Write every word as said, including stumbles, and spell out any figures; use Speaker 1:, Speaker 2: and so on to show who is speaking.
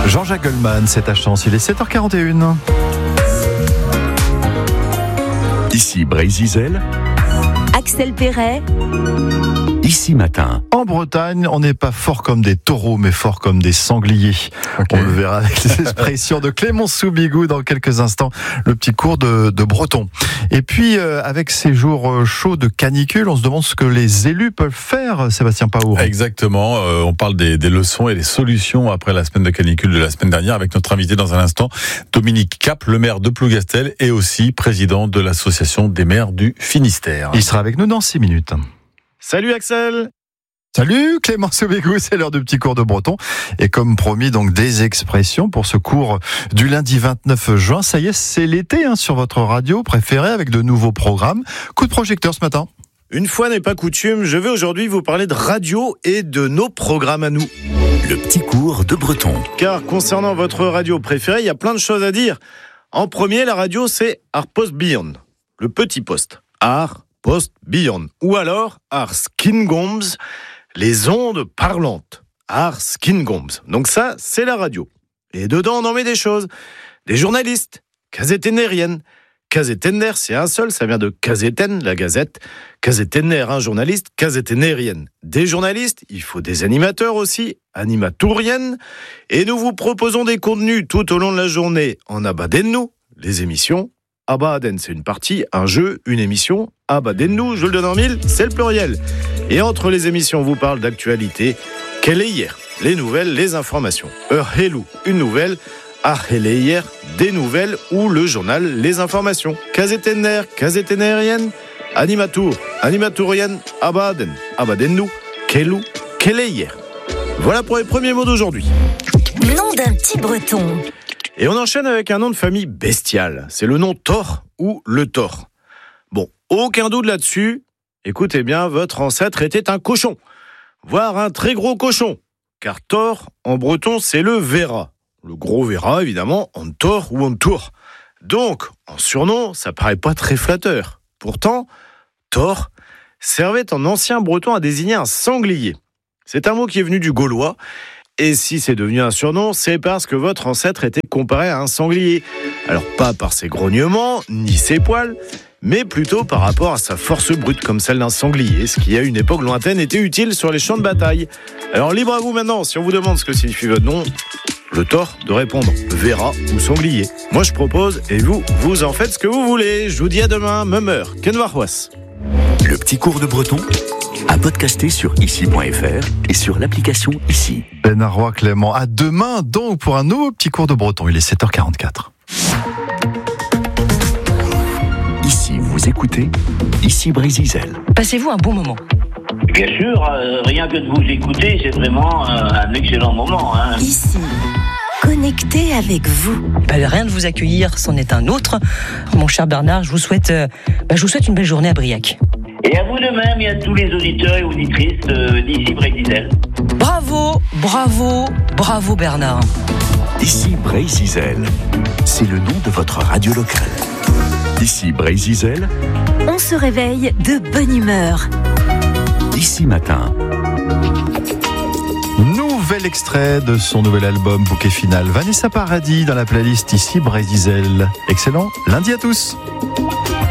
Speaker 1: Jean-Jacques Goldman, c'est ta chance, il est sept heures quarante et une.
Speaker 2: Ici Brésil,
Speaker 3: Axel Perret.
Speaker 2: Ici Matin.
Speaker 1: En Bretagne, on n'est pas fort comme des taureaux, mais fort comme des sangliers. Okay. On le verra avec les expressions de Clément Soubigou dans quelques instants, le petit cours de, de breton. Et puis, euh, avec ces jours chauds de canicule, on se demande ce que les élus peuvent faire, Sébastien Paour.
Speaker 4: Exactement, euh, on parle des, des leçons et des solutions après la semaine de canicule de la semaine dernière avec notre invité dans un instant, Dominique Cap, le maire de Plougastel et aussi président de l'association des maires du Finistère.
Speaker 1: Il sera avec nous dans six minutes.
Speaker 5: Salut Axel.
Speaker 1: Salut Clément Soubigou, c'est l'heure du petit cours de breton. Et comme promis, donc des expressions pour ce cours du lundi vingt-neuf juin. Ça y est, c'est l'été hein, sur votre radio préférée avec de nouveaux programmes. Coup de projecteur ce matin.
Speaker 5: Une fois n'est pas coutume, je vais aujourd'hui vous parler de radio et de nos programmes à nous.
Speaker 2: Le petit cours de breton.
Speaker 5: Car concernant votre radio préférée, il y a plein de choses à dire. En premier, la radio, c'est Ars Post Beyond, le petit poste. Ars Post Beyond. Ou alors Ars Kingoms, les ondes parlantes. Ars Kingoms. Donc ça, c'est la radio. Et dedans, on en met des choses. Des journalistes, gazetteneriennes. Gazettener, c'est un seul, ça vient de Gazetten, la gazette. Gazettener, un journaliste, gazettenerienne. Des journalistes, il faut des animateurs aussi, animatouriennes. Et nous vous proposons des contenus tout au long de la journée en abadennou, les émissions. Abaden, c'est une partie, un jeu, une émission. Abadennou, je le donne en mille, c'est le pluriel. Et entre les émissions, on vous parle d'actualité. Quelle est hier ? Les nouvelles, les informations. Hello, une nouvelle. Ahele hier, des nouvelles ou le journal, les informations. Gazettener, gazettenerienne, animatour, animatourienne, abaden, abadennou, kelou, quelle est hier. Voilà pour les premiers mots d'aujourd'hui.
Speaker 3: Nom d'un petit breton.
Speaker 5: Et on enchaîne avec un nom de famille bestial. C'est le nom Thor ou le Thor. Bon, aucun doute là-dessus. Écoutez bien, votre ancêtre était un cochon, voire un très gros cochon. Car Thor, en breton, c'est le Vera. Le gros Vera, évidemment, en Thor ou en Tour. Donc, en surnom, ça paraît pas très flatteur. Pourtant, Thor servait en ancien breton à désigner un sanglier. C'est un mot qui est venu du gaulois. Et si c'est devenu un surnom, c'est parce que votre ancêtre était comparé à un sanglier. Alors pas par ses grognements, ni ses poils, mais plutôt par rapport à sa force brute, comme celle d'un sanglier, ce qui à une époque lointaine était utile sur les champs de bataille. Alors libre à vous maintenant, si on vous demande ce que signifie votre nom, le tort de répondre Vera ou sanglier. Moi je propose, et vous, vous en faites ce que vous voulez. Je vous dis à demain, même heure. Ken Warwas.
Speaker 2: Le petit cours de breton à podcaster sur ici point f r et sur l'application Ici.
Speaker 1: Ben Arroy Clément, à demain donc pour un nouveau petit cours de breton. Il est sept heures quarante-quatre.
Speaker 2: Ici, vous écoutez Ici Brésil.
Speaker 6: Passez-vous un bon moment.
Speaker 7: Bien sûr, euh, rien que de vous écouter, c'est vraiment euh, un excellent moment. Hein.
Speaker 3: Ici, connecté avec vous.
Speaker 6: Bah, rien de vous accueillir, c'en est un autre. Mon cher Bernard, je vous souhaite, euh, bah, je vous souhaite une belle journée à Briac.
Speaker 7: Et à vous de même, et à tous les auditeurs et auditrices euh, d'Ici Brésil.
Speaker 6: Bravo, bravo, bravo Bernard.
Speaker 2: Ici Brésil, c'est le nom de votre radio locale. Ici Brésil,
Speaker 3: on se réveille de bonne humeur.
Speaker 2: Ici Matin.
Speaker 1: Nouvel extrait de son nouvel album Bouquet Final. Vanessa Paradis dans la playlist Ici Brésil. Excellent lundi à tous.